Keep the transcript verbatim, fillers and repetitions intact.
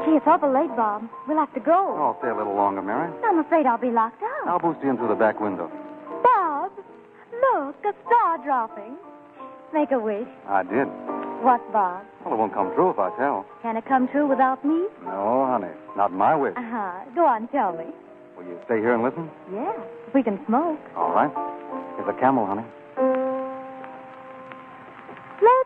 Gee, it's awful late, Bob. We'll have to go. Oh, stay a little longer, Mary. I'm afraid I'll be locked out. I'll boost you in through the back window. Bob, look, a star dropping. Make a wish. I did. What, Bob? Well, it won't come true if I tell. Can it come true without me? No, honey. Not my wish. Uh-huh. Go on, tell me. Will you stay here and listen? Yeah, if we can smoke. All right. Here's a camel, honey.